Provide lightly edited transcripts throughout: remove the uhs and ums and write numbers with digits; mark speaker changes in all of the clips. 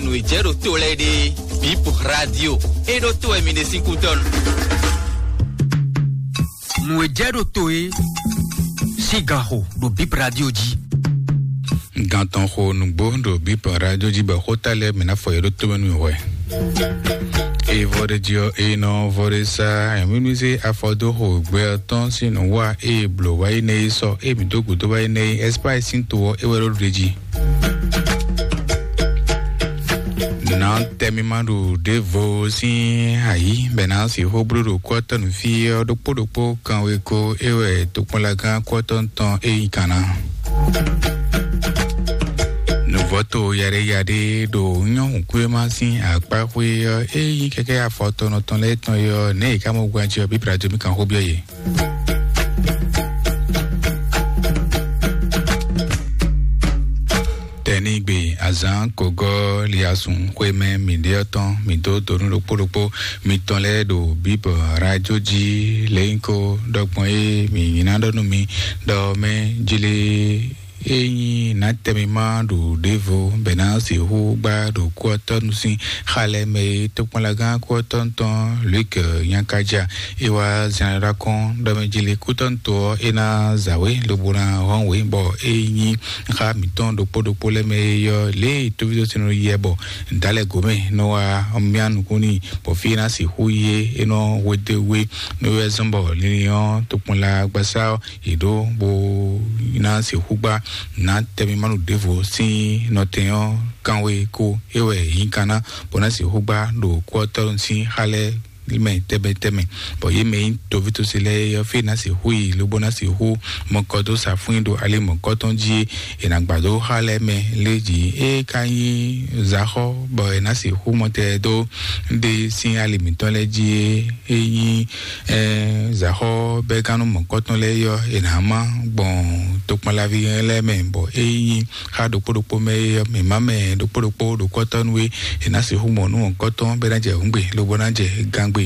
Speaker 1: no ejero to lede Bip Radio e do to e mine 5 ton
Speaker 2: no ejero to e sigaho do Bip Radio ji
Speaker 3: ganton ho no bo do Bip Radio ji ba hotale mena fo e do to menu we e vore dio e no vore sa e mi se afodo ho gbe ton sinu wa e blo wa ine so e mi dogu to wa ine spice to e wero reji na temi manu devo si ayi benasi ho bro kwata no fi do podopo kan we ko ewe to pola gan kwata ton e ikana voto yare do nyon kwema sin apahwe eyi keke afoto no ton le ton yo ne ka mo gwanji Bip Radio mi kan ho bioye tenigbe azan kogo liasun kweme mi de ton mi do to no polopo mi ton le do Bip Radio ji lenko dogbon e mi yinado no mi do me jile eyi na temima do devo benasi hu ba do kwaton sin khale me to palaga kwaton ton luk yankaja ewa zanra kon do me jile kuton to ena zawe lobuna honwe bo eyi kha miton do podo pole me yo le to video sino yebo dale gome no wa omian kuni po fina si huye eno wedewe no ezombo linion to pala gbasa edo bo ina si huba na temi manu devo si noteon kanwe ko ewe yinkana bonasi hugba do quarter si hale me teme bo yeme to vito sele yo fe na si hui lo bonasi hu mokodo sa fuindo ale mokoton ji enagbado hale me leji e kanyi zaho bo na si hu mote do de si ale mitole ji eyin zaho be kanu mokoton le yo enama bon to malavi le me bo eyin ha do podopo me me mame do podopo do koton we na si hu mo nu koton be na je ngbe lo bonaje gangbe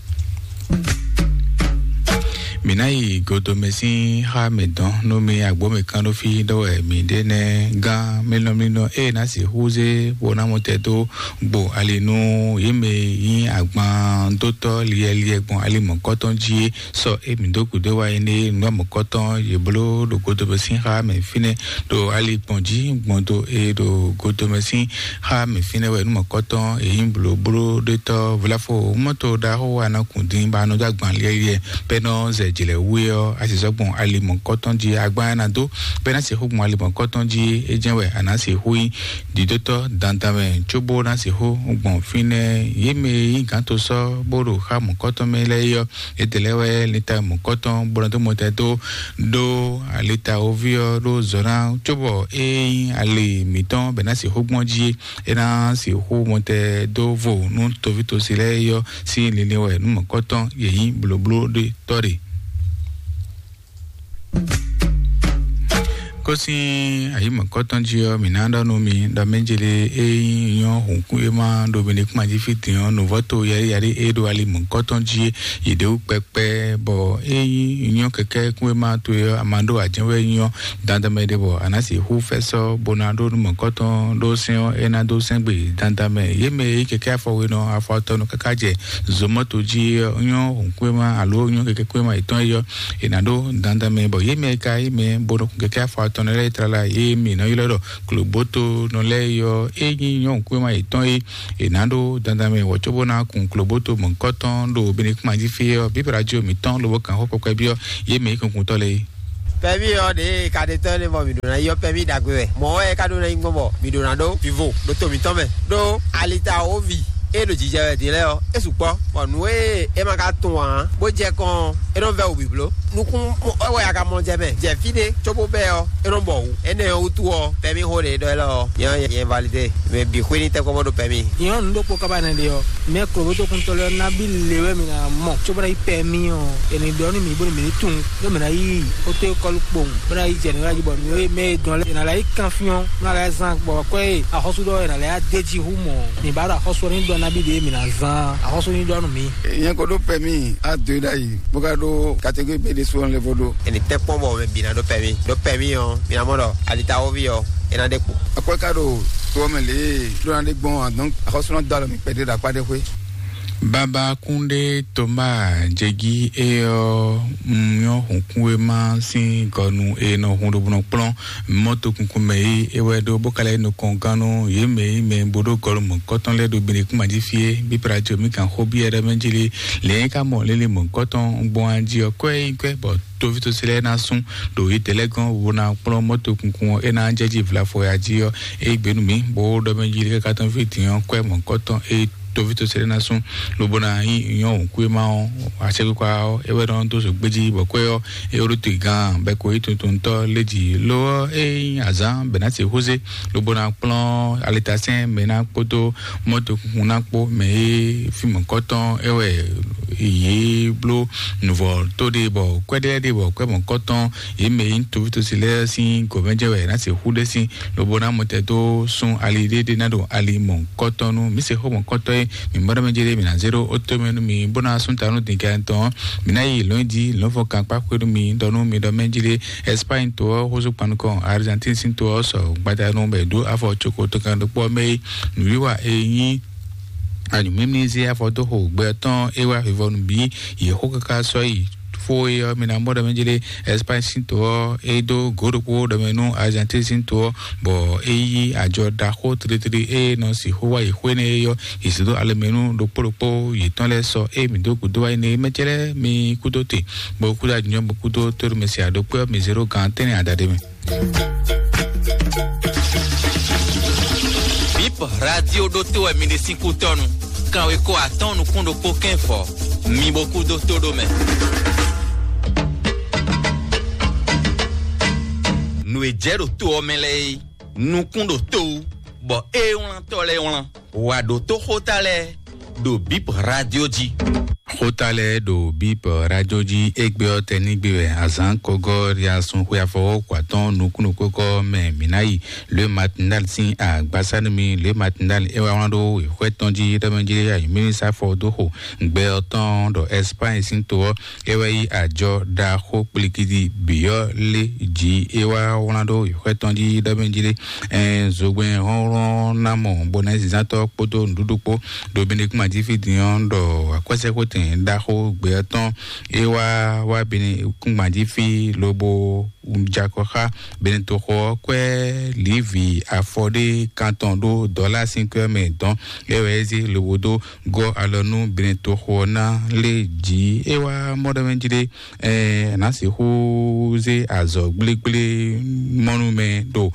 Speaker 3: minai godo mesi ha medon no me agbo me kan do fi do e mi de ne gan melo e na si huze bona motedo gbo alenu yeme yin agban to to liye gbon ali mo koton ji so e mi do kudo wa ene no mo koton ye blo do godo mesi ha me fine do ali ponji gbon do e do godo mesi ha me fine we no mo koton e yin blo de to vlafo moto da ho ana kundin ba no dagban liye peno ze jile weo asizogbon alimon kotonji agbana do benasi hugmo alimon kotonji ejenwe anasi hui didoto dantame chobo nasi hu ugbon fine yeme inkan to so boro ha mon koton mele yo etelewe lita mon koton bono motedo do alita ovio do zona chobo ali miton benasi hugmonji ena si hu monte do vo nu to vito sile yo si lilewe nu mon koton yeyin bloblo de tori kosi ayimo koton jio minanda no mi da menjele yon hunku ema Dominique maji fitian no voto yari edo ali mon koton ji ide pepe bo yon keke ku ema to amando ajenwe yon danda mede bo anasi hu feso bonado no mon koton do sen ena do sengbe danda me yeme keke afo no afoto no kakaje zomoto ji yon hunku ema alo yon keke ku ema iton yo enado danda me bo yeme kai me bono keke afo tonele trala e mi no yelo kluboto no le yo eyin yon kwema iton e nando dandame wochobo na kun kluboto mon koton do Benik maji fi Bip Radio mi ton lo kan ho kokwe bio ye me kun tole
Speaker 4: Pemi yo de kadete le mo mi do na yo pemi dagwe mo e kadu na ingbo mi do na do vivo do to mi ton me do alita ovi e do jije de le o esupo onu e ma ka ton an bo je kon e don ve obiblo nukun o ya ka mo je me je fide chobo be o e don bo ene o tu o pemi ho de do lo yan valide me bi khwini te ko mo do pemi
Speaker 5: yon ndo ko ka ba na de yo me ko bo to kun to le na bi lewe mi na mo chobo na pemi o eni do ni mi bo mi tun do me na yi o te ko lu pon bo na yi general ji bo mi me don le na la yi confiant na la zan bo ko e a hosu do na la deji humo ni ba da hosu ni do nabi de mina zan a ko so ni donu mi
Speaker 6: yen ko do permis a de dai boka do catégorie B de soin le vodo
Speaker 4: eni te pombo me bina do permis on mina modo alita ovio ena de ko
Speaker 6: akwa ka do to me le do na de gbon donc a ko so no dalo mi pede da pa de kwe
Speaker 3: Baba Kunde Toma Jegi nyo hunkwe ma sin konu no hundo buno plan moto kunkume wedo bokale no konkano yeme bodo kolmo koton le do bini kuma difie bi prajo mi kan hobi era menjili le ka mo le mo koton bon anji okwe bo to vito sele na sun do itelegon wona plan moto kunkun na jeji vla fo ajio gbenu mi bo do menjili ka tan fitian kwe mo koton Tovito Serenasun, Lobona, Yon, Quimao, Achequao, Everon, those of Beji, Boqueo, Eurutigan, Beco, Tunto, Legi, Loa, Azan, Benassi Jose, Lobona Plan, Alitasen, Benapoto, Moto Munapo, Me, Fimon Cotton, Ye, Blue, Nouveau, Todebo, Quedebo, Quemon Cotton, Yemein, Tovito Sile, Sin, Covenja, Nasi Hudesi, Lobona Moteto, Sun Ali de Nado, Ali Mon Cotton, Miss Home Cotton. Mi mbara menjele mina 0 otomenu mi bona sunta no tinkanto mina yi lundi lofo kan pa kwedu mi donu mi do menjele Espagne to hozo panuko Argentine sinto so gbata no be do afo choko to kan do po me nuwa eyin ani memnizi afo to ho gbe ton ewa vivonu bi ye hokaka so yi foi mina moda menjele Espagne sinto edo gorupo do menu Argentine sinto bo eyi ajo da ho 33 no si ho wa ihwene yo isido ale menu do poropo yiton le so mi do kudo wa ni mechele mi kudote bo kuda nyo bo kudo to mesi ado pe mi 0 kan tene adade mi
Speaker 1: Bip radio do to e mini 5 tonu kan we ko aton no kundo poken fo mi boku do todo me Nou e jero to omele nou kundo to bo e on tole on wa do to hotale do Bip radio ji
Speaker 3: Hotale do Bip radio ji egbe tenigbe azan kogor ya sun ko ya fo kwaton nukunu koko me minai le matinal sin a gbasanmi le matinal e wa wando kweton ji de menjire ya minister for do ho gbe oton do Espagne sin to e wa yi ajo da ho plikidi bio le ji e wa wando kweton ji de menjire zogben ron na mo bonesi zato poto ndudupo do benik ma ji fidion do akwese ko daho gbeton ewa wa bini kunmaji fi lobo unjakoha benito ho kwe livi afode canton do $5 meton ewezi lobodo go alonu benito ho na leji ewa modavenjide na si huze azo gbligbli monument do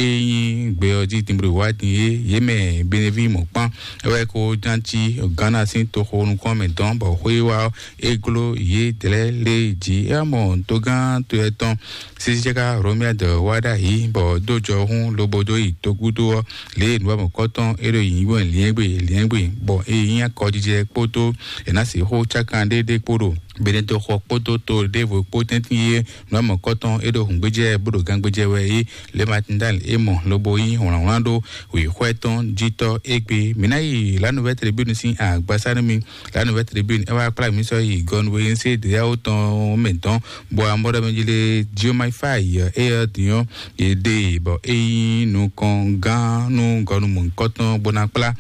Speaker 3: eyin gbeoji timbru wadi yeme benevi mopan ewe ko janti Ghana sin to ho nu kometon bo wa eglo ye tele leji amon togan to eton sisjeka romia de wada hi bo dojo hun lobodo itogudo le nwa mo koton ero yin won liengbe bo eyin akojije poto enasi ho chakande de poro Benito ho poto to devo potentiye nwa mo koton ero hungbeje bodo gangbeje we le matindal emo lobo yin honando wi hweton jito egbe minai la nouvelle tribune sin agbasarmi la nouvelle tribune ewa prime minister igon we say de auton menton bo amoda menjile jiomai fai dion de bo nu kongan nu gonu mun koton bonapla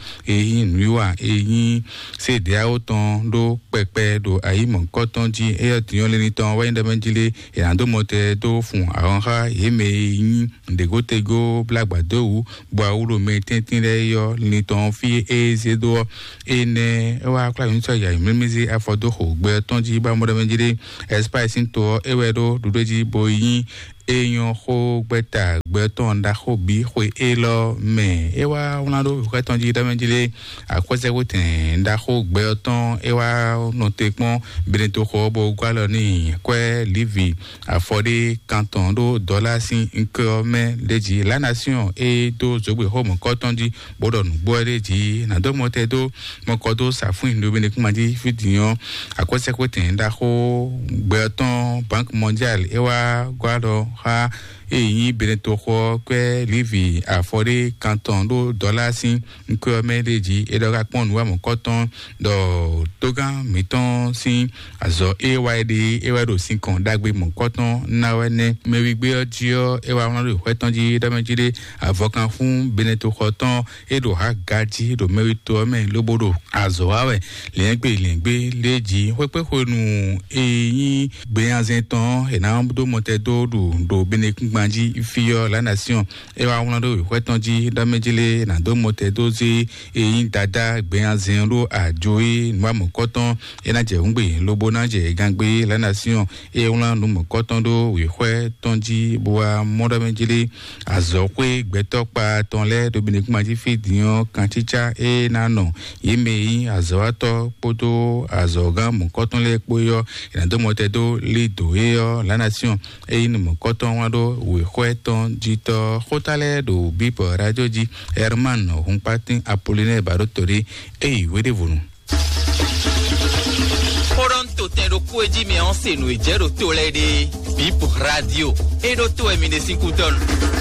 Speaker 3: nuwa say de auton do pepe do ayi mon koton ji dion le niton wa inde menjile ando mote do fun aronha yeme de gotego blagbado bo awuro me tintin le yo niton fi ezedo ene ewa prime minister ya imemizi afodo ho gbe tonji ba mo de menjire espace to ewedo dudeji boyin eyan ho gbeta gbeton da ho bi ho elo me ewa onado kweton ji da menjile akwese woten da ho gbeton ewa no tekpon benito ho bo gwalo ni kwe livi afode canton do $5 me leji la nation e do zogbe ho mo koton ji bodo nu gbore ji na do mote do mo kodo safun ndo bene kuma ji fidion akwese woten da ho gbeton bank mondial ewa gwalo ha eyi beneto ko kwe livi afore canton do dollar sin nko medeji edoga pon wa mo cotton do togan miton sin azo ewa sin kon dagbe mo cotton na wene mewigbe ojio ewa won do wetonji damejide avokan fun beneto cotton edo ha gaji do mewito me lobodo azo awe lengbe leji wepe honu eyin gbeyanzen ton ena do motedo do benekun gbanji ifiyo la nation ewa won do wetonji damejile na do motedo zi eyin dada gbeyanzen ro ajoe nwa mo cotton ena je ngbe lobo na je gangbe la nation e won no mo cotton do we tonji boa modamejile azokwe gbetopa tonle do benekun gbanji fidian kanchicha e nano yeme azawato poto azogan mo cotton le poyo ena do motedo le do e la nation e ni mo cotton wado we ton jito hotale do bip radio ji Herman Humpatin Apollinaire Barotori e wede vunu
Speaker 1: Toronto tendo kueji me onse no ejero tole de bip radio e do to e mine 5 ton